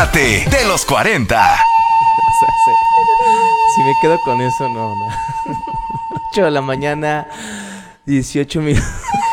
Sepárate de los 40. Si me quedo con eso, no. 8 de la mañana, 18 minutos.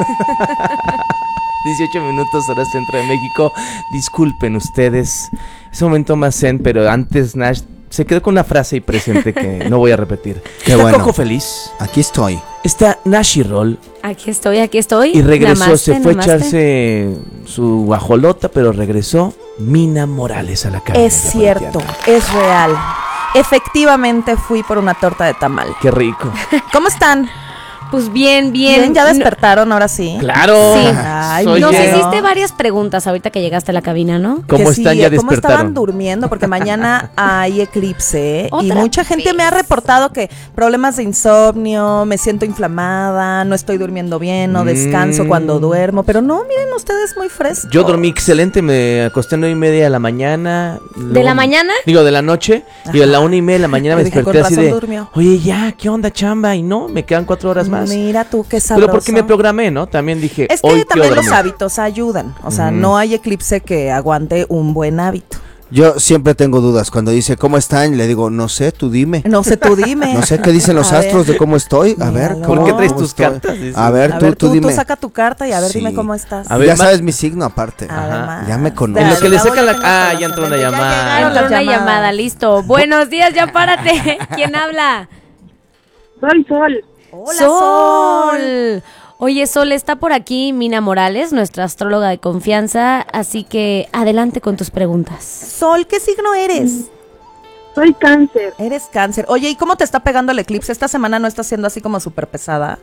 18 minutos, hora centro de México. Disculpen ustedes. Es un momento más zen, pero antes Nash se quedó con una frase y presente que no voy a repetir. Qué Está bueno. Coco feliz. Aquí estoy. Está Nash y Roll. Aquí estoy. Y regresó, Namaste, se fue a namaste. echarse su guajolota, pero regresó Mina Morales a la cabina. Es cierto, es real. Efectivamente fui por una torta de tamal. Qué rico. ¿Cómo están? Pues bien. Bien, ¿ya despertaron ahora sí? Claro. Sí. Ay, Oye, Nos Oye. hiciste varias preguntas ahorita que llegaste a la cabina, ¿no? ¿Cómo Que están? sí, Ya ¿cómo estaban despertaron. durmiendo? Porque mañana hay eclipse y ¿Otra mucha gente me ha vez? reportado que problemas de insomnio, me siento inflamada, no estoy durmiendo bien, no descanso cuando duermo. Pero no, miren ustedes muy frescos. Yo dormí excelente, me acosté a 9:30 de la mañana. ¿De la mañana? Digo, de la noche. Y a la 1:30 de la mañana me Yo dije, desperté con así razón de, durmió. oye, ya, ¿qué onda, chamba? Y no, me quedan 4 horas más. Mira tú, qué sabroso. Pero porque me programé, ¿no? También dije, Es hoy que quiero también los dormir. hábitos ayudan. O sea, no hay eclipse que aguante un buen hábito. Yo siempre tengo dudas. Cuando dice, ¿cómo están? Le digo, no sé, tú dime. No sé, tú dime. No sé qué dicen los A ver. astros de cómo estoy. A ver, Míralo. ¿Por qué traes cómo tus estoy? cartas? Dice. A ver, A tú, ver, tú dime. tú saca tu carta y a ver, Sí. dime cómo estás. A ver, Ya ma- sabes mi signo aparte. Además. Ya me En conoces. lo que le sacan la... Tengo Ah, corazón. ya entró una Ya llamada. llegaron. Entró las una llamadas. llamada, listo. Buenos días, ya párate. ¿Quién habla? Soy Sol. Hola, Sol. Oye, Sol, está por aquí Mina Morales, nuestra astróloga de confianza, así que adelante con tus preguntas. Sol, ¿qué signo eres? Soy Cáncer. Eres Cáncer. Oye, ¿y cómo te está pegando el eclipse? Esta semana no está siendo así como súper pesada.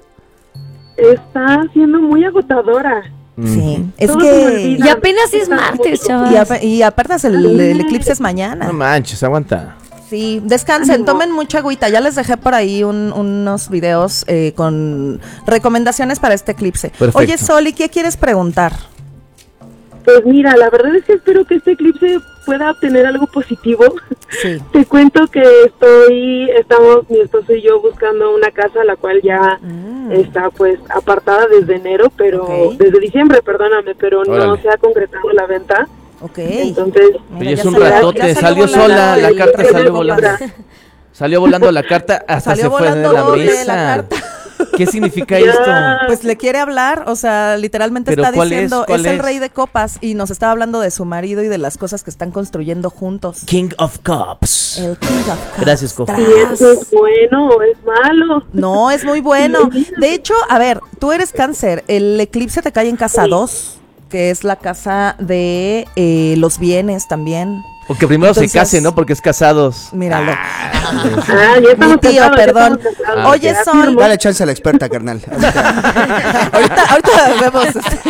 Está siendo muy agotadora. Sí. Es Todo se me que... olvida. Y apenas es martes, chavas. Y aparte el eclipse es mañana. No manches, aguanta. Sí, descansen, tomen mucha agüita. Ya les dejé por ahí unos videos con recomendaciones para este eclipse. Perfecto. Oye, Sol, ¿y qué quieres preguntar? Pues mira, la verdad es que espero que este eclipse pueda obtener algo positivo. Sí. Te cuento que estamos mi esposo y yo buscando una casa, la cual ya está pues apartada desde enero, pero Ok. desde diciembre, perdóname, pero no Órale. se ha concretado la venta. Ok. Entonces, Mira, Oye, ya es un salió- ratote, ya salió volando sola, la el carta rey de salió copas. volando. Salió volando la carta, hasta Salió se fue de volando la doble mesa. la carta. ¿Qué significa Ya. esto? Pues le quiere hablar, o sea, literalmente ¿Pero está cuál es? diciendo, ¿Cuál es el es? rey de copas y nos estaba hablando de su marido y de las cosas que están construyendo juntos. King of Cups. El King of Cups. Gracias, Coco. Tras. ¿y eso es bueno o es malo? No, es muy bueno. De hecho, a ver, tú eres Cáncer, el eclipse te cae en casa 2, que es la casa de los bienes también. Porque primero Entonces- se case, ¿no? Porque es casados. Míralo. Ah, ya estamos Mi tío, casados, ya perdón. estamos casados. Ah, Oye, Ya Sol. firmo. Dale chance a la experta, carnal. ahorita vemos.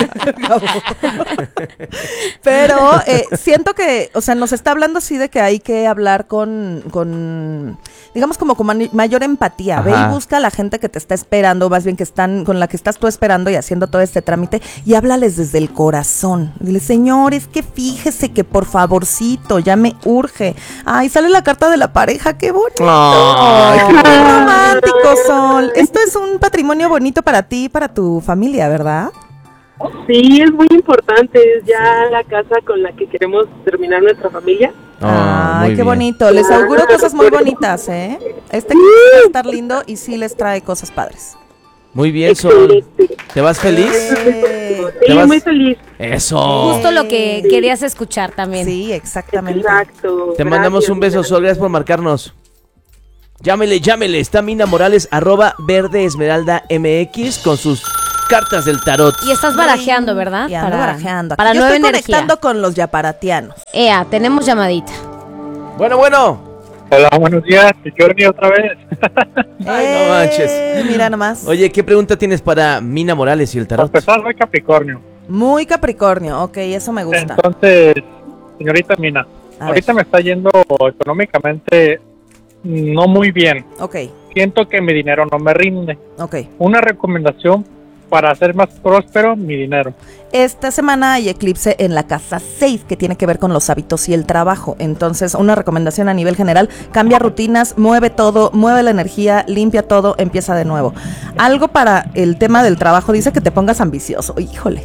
Pero siento que, o sea, nos está hablando así de que hay que hablar con digamos como con mayor empatía. Ve Ajá. y busca a la gente que te está esperando, más bien que están, con la que estás tú esperando y haciendo todo este trámite, y háblales desde el corazón. Dile, señor, es que fíjese que por favorcito, ya me urge. Ay, sale la carta de la pareja, qué bonito. Ay, Qué romántico, Sol. Esto es un patrimonio bonito para ti y para tu familia, ¿verdad? Sí, es muy importante, es ya la casa con la que queremos terminar nuestra familia. Ah, Ay, muy qué bien. bonito. Les auguro cosas muy bonitas, ¿eh? Este clip va a estar lindo y sí les trae cosas padres. Muy bien, Sol. Excelente. ¿Te vas feliz? Sí, ¿Te vas? muy feliz. Eso. Justo lo que querías escuchar también. Sí, exactamente. Exacto. Te mandamos un beso, Sol. Gracias por marcarnos. Llámele, llámele. Está Mina Morales, @verdeesmeralda_mx con sus cartas del tarot. Y estás barajeando, ¿verdad? Y ando barajeando. Para Yo nueva estoy energía. conectando con los yaparatianos. Ea, tenemos llamadita. Bueno. Hola, buenos días. Journey otra vez. Ay, no manches. Mira nomás. Oye, ¿qué pregunta tienes para Mina Morales y el Para tarot? empezar, soy Capricornio. Muy Capricornio. Ok, eso me gusta. Entonces, señorita Mina, A ahorita me está yendo económicamente no muy bien. Ok, Siento que mi dinero no me rinde. ok. Una recomendación para hacer más próspero mi dinero. Esta semana hay eclipse en la casa 6, que tiene que ver con los hábitos y el trabajo. Entonces, una recomendación a nivel general: cambia rutinas, mueve todo, mueve la energía, limpia todo, empieza de nuevo. Algo para el tema del trabajo, dice que te pongas ambicioso. Híjole,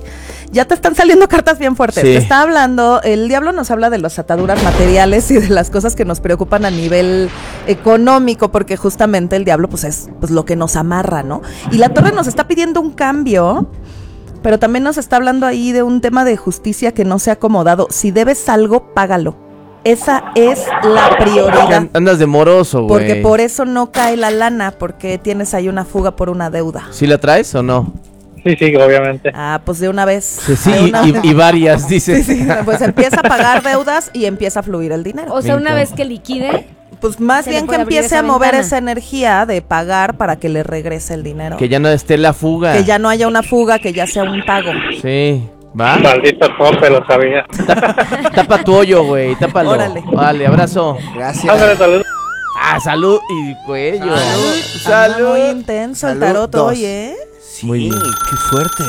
Ya te están saliendo cartas bien fuertes. Sí. Te está hablando, el diablo nos habla de las ataduras materiales y de las cosas que nos preocupan a nivel económico, porque justamente el diablo pues es pues lo que nos amarra, ¿no? Y la torre nos está pidiendo un cambio, pero también nos está hablando ahí de un tema de justicia que no se ha acomodado. Si debes algo, págalo. Esa es la prioridad. Andas de moroso, güey. Porque por eso no cae la lana, porque tienes ahí una fuga por una deuda. ¿Sí la traes o no? Sí, obviamente. Ah, pues de una vez. Sí, De una vez. y varias, dice. Sí, pues empieza a pagar deudas y empieza a fluir el dinero. O sea, una Vinco. vez que liquide, Pues más Se le bien que puede abrir empiece esa a mover ventana. esa energía de pagar para que le regrese el dinero. Que ya no esté la fuga. Que ya no haya una fuga, que ya sea un pago. Sí, ¿va? Maldito tope, lo sabía. Tapa tu hoyo, güey, tápalo. Órale. Vale, abrazo. Gracias. Ándale, salud. Ah, salud y cuello. Anda muy intenso el tarot Saludos. hoy, ¿eh? Sí, Muy bien. qué fuerte.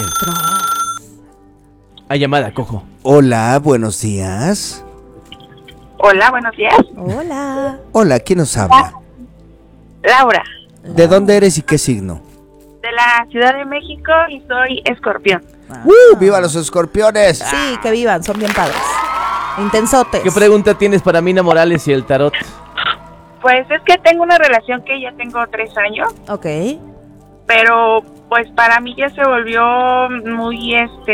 Hay llamada, cojo. Hola, buenos días. Hola, buenos días. Hola. Hola, ¿quién nos habla? Laura, ¿De dónde eres y qué signo? de la Ciudad de México y soy escorpión. ¡Viva los escorpiones! Sí, que vivan, son bien padres. Intensotes. ¿Qué pregunta tienes para Mina Morales y el tarot? Pues es que tengo una relación que ya tengo 3 años, Ok. pero pues para mí ya se volvió muy,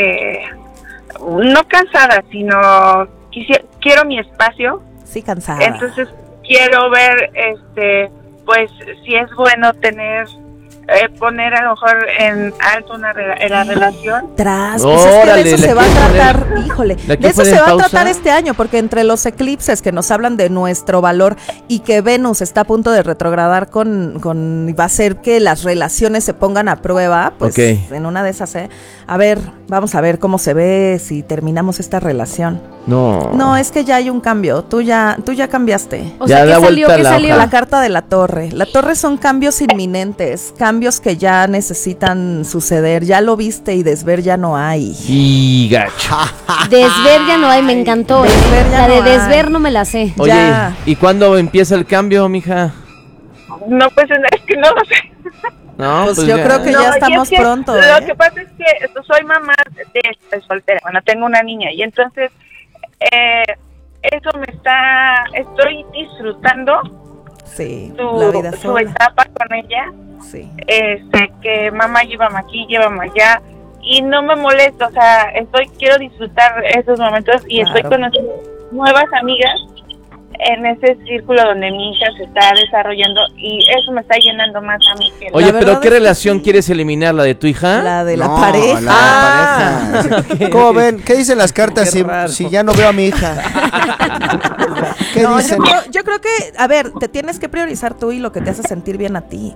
no cansada, sino quiero mi espacio. Sí, cansada. Entonces quiero ver, pues si es bueno tener, poner a lo mejor en alto la relación. Pues es que Órale, de eso ¿le se va a quieres tratar, poner- híjole, ¿le de quieres eso poner se va a pausa? tratar este año, porque entre los eclipses que nos hablan de nuestro valor y que Venus está a punto de retrogradar va a hacer que las relaciones se pongan a prueba, pues Ok. en una de esas, a ver, vamos a ver cómo se ve si terminamos esta relación. No. No, es que ya hay un cambio, tú ya cambiaste. o Ya sea, ¿qué da salió? vuelta ¿Qué la salió? hoja. La carta de la torre. La torre son cambios inminentes, cambios que ya necesitan suceder. Ya lo viste y desver ya no hay. Y gacho. Desver ya no hay, me encantó. Desver ya La de no hay. desver no me la sé. Oye, Ya. ¿y cuándo empieza el cambio, mija? No, pues es que no lo sé. No, Pues yo creo que No, ya y estamos es que pronto, Lo ¿eh? que pasa es que soy mamá de soltera, bueno, tengo una niña y entonces eso estoy disfrutando Sí, la vida su sola. etapa con ella, Sí. que mamá llévame aquí, llévame allá y no me molesta, o sea, quiero disfrutar esos momentos y Claro. estoy conociendo nuevas amigas en ese círculo donde mi hija se está desarrollando y eso me está llenando más a mí que Oye, La pero verdad ¿qué es que relación sí. quieres eliminar? ¿La de tu hija? La de la No, pareja. la de la pareja. ¿Cómo ven? ¿Qué dicen las cartas Qué raro. si ya no veo a mi hija? ¿Qué No, dicen? yo creo que, a ver, te tienes que priorizar tú y lo que te hace sentir bien a ti.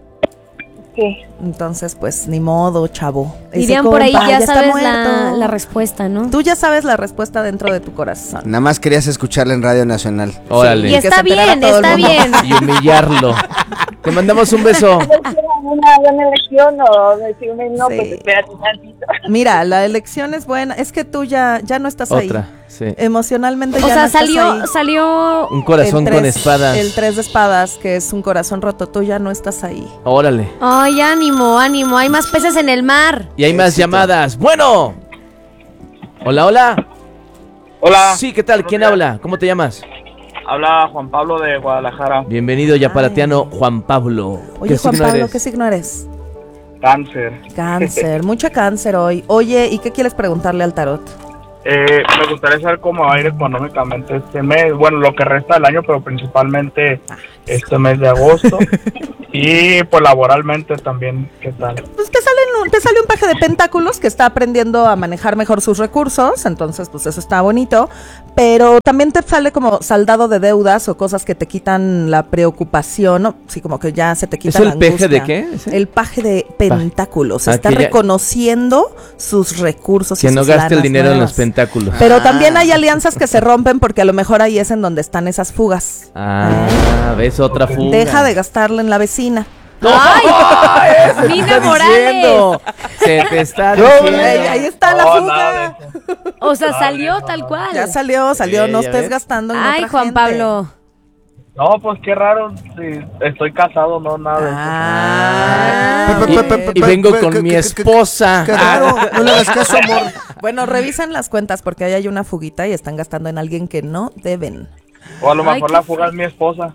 Sí. Entonces, pues, ni modo, chavo. Ese Dirían por ahí, compa ya está sabes muerto. la respuesta, ¿no? Tú ya sabes la respuesta dentro de tu corazón. Nada más querías escucharla en Radio Nacional. Órale. Y que está se enterara bien, todo el está mundo. bien. Y humillarlo. Te mandamos un beso. Una buena elección o decirme no, Sí. pues espérate tantito. Mira, la elección es buena. Es que tú ya no estás ahí. Otra, sí. Emocionalmente O ya sea, no estás ahí. salió Un corazón El con tres- espadas. El 3 de espadas, que es un corazón roto. Tú ya no estás ahí. Órale. Ay, ánimo, ánimo, hay más peces en el mar. Y hay más Éxito. llamadas. Bueno. Hola, hola. Hola. Sí, ¿qué tal? ¿Quién habla? ¿Cómo te llamas? Habla Juan Pablo de Guadalajara. Bienvenido, yaparatiano Juan Pablo. Oye, Juan signo Pablo, eres? ¿qué signo eres? Cáncer. Cáncer, mucha cáncer hoy. Oye, ¿y qué quieres preguntarle al tarot? Me gustaría saber cómo va a ir económicamente este mes. Bueno, lo que resta del año, pero principalmente este mes de agosto. Y pues laboralmente también, ¿qué tal? Pues te sale un paje de pentáculos que está aprendiendo a manejar mejor sus recursos, entonces pues eso está bonito, pero también te sale como saldado de deudas o cosas que te quitan la preocupación, ¿no? Sí, como que ya se te quita ¿Es la el peje angustia. de qué? ¿Ese? El paje de pentáculos, Ah, está que ya- reconociendo sus recursos y Que no sus gaste el lanas dinero en los nuevas. pentáculos. Pero también hay alianzas que se rompen porque a lo mejor ahí es en donde están esas fugas. Ah, ves otra fuga. Deja de gastarla en la vecina. ¡Ay! Eso te Mina está Morales. diciendo. Se te está No, diciendo. Ahí está la No, fuga. nada O sea, salió tal cual. Ya salió, Sí, no ya estés ves. gastando en Ay, otra Juan gente. Pablo. No, pues qué raro. Sí, estoy casado, no, nada de eso. Ah, Y vengo con mi esposa. Qué raro, no le hagas caso, amor. Bueno, revisan las cuentas porque ahí hay una fuguita y están gastando en alguien que no deben. O a lo Ay, mejor qué la fuga es mi esposa.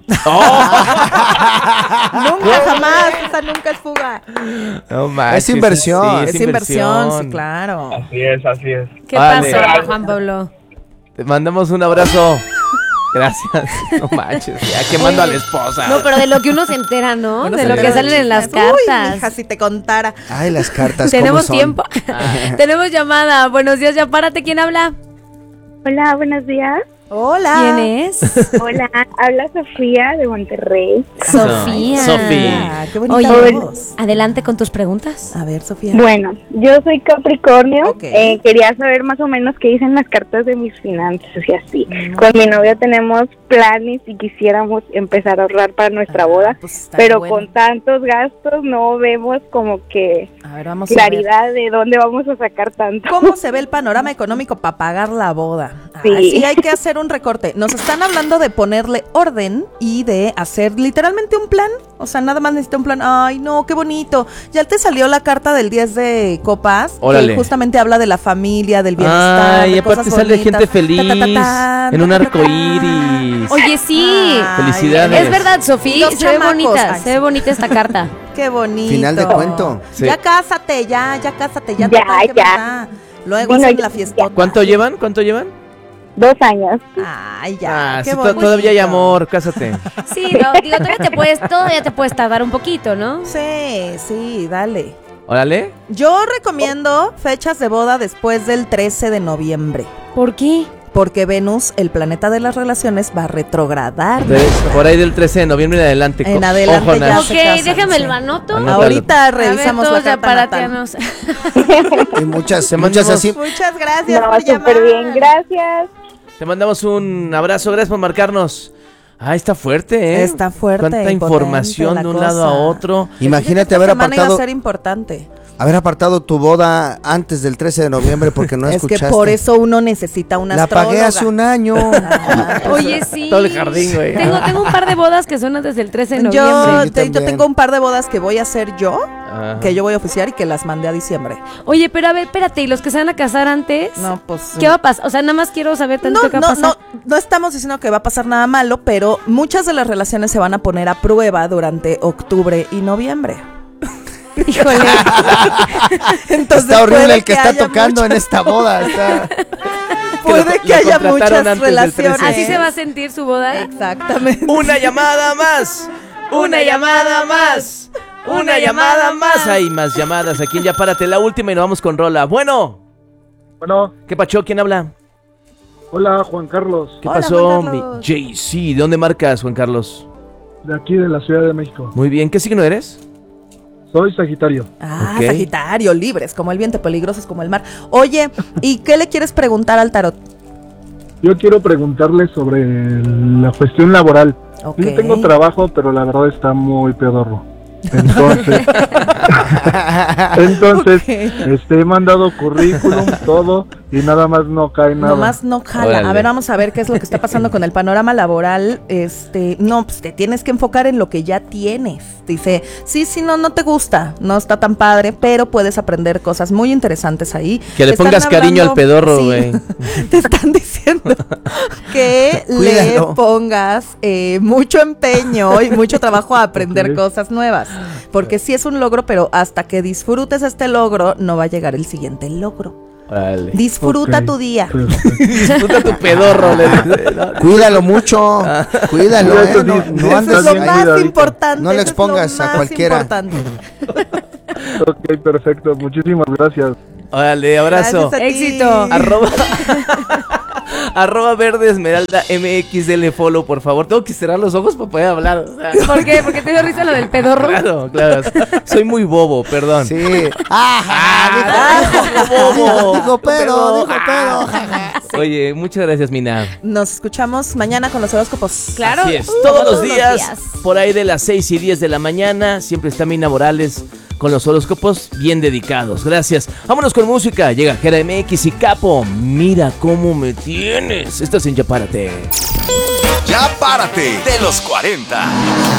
Nunca, jamás, esa nunca es fuga. No manches, Es inversión. sí, Es inversión, sí, claro. Así es, así es. ¿Qué Vale. pasó, Juan Pablo? Te mandamos un abrazo. Gracias. No manches, ya quemando a la esposa. No, pero de lo que uno se entera, ¿no? Uno de se lo que entera salen en las chismes. Uy, cartas. mija, si te contara. Ay, las cartas. ¿Tenemos ¿cómo son? tiempo? Tenemos llamada. Buenos días, ya párate. ¿Quién habla? Hola, buenos días. Hola. ¿Quién es? Hola, habla Sofía de Monterrey. Sofía. Sofía. Ah, qué bonita Oye, voz. adelante con tus preguntas. A ver, Sofía. Bueno, yo soy Capricornio. Ok. Quería saber más o menos qué dicen las cartas de mis finanzas y así. Con mi novio tenemos planes y quisiéramos empezar a ahorrar para nuestra boda, pues está pero bueno. con tantos gastos no vemos como que A ver, vamos a ver. claridad de dónde vamos a sacar tanto. ¿Cómo se ve el panorama económico para pagar la boda? Sí. Ay, sí, hay que hacer un recorte. Nos están hablando de ponerle orden y de hacer literalmente un plan. O sea, nada más necesita un plan. Ay, no, qué bonito. Ya te salió la carta del 10 de copas. Órale. Que justamente habla de la familia, del bienestar. Ay, de aparte cosas sale bonitas. gente feliz Ta, en un ta, ta, arco ta. iris. Oye, sí. Ay, Felicidades. Es verdad, Sofía. Los Se ve chamacos. bonita. Ay, Se ve bonita esta carta. Qué bonito. Final de cuento. Sí. Ya cásate, ya cásate, ya. Ya, total, ¿qué ya. más da? Luego Bueno, hacen ya, la fiesta. ¿Cuánto llevan? ¿Cuánto llevan? 2 años. Ay, ya. Sí, qué bonito. todavía hay amor, cásate. Sí, no, digo, todavía te puedes tardar un poquito, ¿no? Sí, dale. Órale. Yo recomiendo fechas de boda después del 13 de noviembre, ¿Por qué? porque Venus, el planeta de las relaciones, va a retrogradar. Por ahí del 13 de noviembre en adelante. En adelante Ojo, ya Nash. Ok, se casan, déjame sí. el manoto. Anótalo. Ahorita revisamos a ver, todos la ya carta natal. párate. Y muchas, Te muchas mandamos- así. Muchas gracias No, por súper llamar. bien, gracias. Te mandamos un abrazo, gracias por marcarnos. Ah, está fuerte, ¿eh? Está fuerte, Cuánta potente información la de un lado a cosa. otro. Imagínate Esta haber semana iba a apartado, ser importante. tu boda antes del 13 de noviembre porque no Es escuchaste. que por eso uno necesita una La astróloga. pagué hace un año. Ah, pues, Oye, sí. Todo el jardín, güey. Tengo un par de bodas que son desde el 13 de yo, noviembre. Sí, yo yo también. tengo un par de bodas que voy a hacer yo, Ajá. que yo voy a oficiar y que las mandé a diciembre. Oye, pero a ver, espérate, ¿y los que se van a casar antes? No, pues... ¿Qué va a pasar? O sea, nada más quiero saber tanto No, qué va a pasar. no estamos diciendo que va a pasar nada malo, pero muchas de las relaciones se van a poner a prueba durante octubre y noviembre. Híjole. Entonces Está horrible puede el que está haya tocando en muchas- esta boda. Está... Puede que lo haya contrataron muchas antes del relaciones. 13. ¿Así se va a sentir su boda? Exactamente. Una llamada más. Una llamada más. Una llamada más. Hay más llamadas. Aquí en Ya Párate, la última y nos vamos con rola. Bueno, Bueno, ¿qué pacho? ¿Quién habla? hola Juan Carlos, ¿Qué Hola, pasó, Juan mi Carlos. JC? ¿De dónde marcas, Juan Carlos? de aquí de la Ciudad de México. Muy bien. ¿Qué signo eres? Soy Sagitario. Ah, Ok. Sagitario, libres como el viento, peligrosos como el mar. Oye, ¿y qué le quieres preguntar al tarot? Yo quiero preguntarle sobre la cuestión laboral. Ok. Yo tengo trabajo, pero la verdad está muy pedorro. Entonces, Ok. he mandado currículum, todo, y nada más no cae nada. Nomás no jala. Órale. A ver, vamos a ver qué es lo que está pasando con el panorama laboral. No, pues te tienes que enfocar en lo que ya tienes. Dice, sí, no te gusta, no está tan padre, pero puedes aprender cosas muy interesantes ahí. Que le Te están pongas cariño al pedorro, sí, güey. Te están diciendo que le Cuídalo. pongas mucho empeño y mucho trabajo a aprender Ok. cosas nuevas. Porque sí es un logro, pero hasta que disfrutes este logro, no va a llegar el siguiente logro. Órale. Disfruta Ok, tu día. perfecto. Disfruta tu pedorro. Le dice. No, Cuídalo mucho. Cuídalo, Eso No, sí. no Eso andes es lo bien ahí. más cuidadito. importante. No le eso es lo expongas a más cualquiera. importante. Ok, perfecto. Muchísimas gracias. Órale, abrazo. Gracias a ti. Éxito. Arroba Verde Esmeralda MXL follow, por favor. Tengo que cerrar los ojos para poder hablar. O sea, ¿Por qué? Porque te dio risa lo del pedorro. claro. Soy muy bobo, perdón. Sí. Dijo pedo. Oye, muchas gracias, Mina. Nos escuchamos mañana con los horóscopos. Claro. Así es. Todos los días, por ahí de las 6 y 10 de la mañana, siempre está Mina Morales con los horóscopos bien dedicados. Gracias. Vámonos con música. Llega Jera MX y Capo. Mira cómo me tienes. Estás en Ya Párate. Ya Párate de los 40.